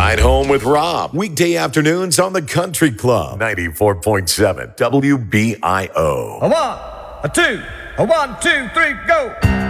Ride Home with Rob. Weekday afternoons on the Country Club. 94.7 WBIO. A 1, a 2, a 1, 2, 3, go.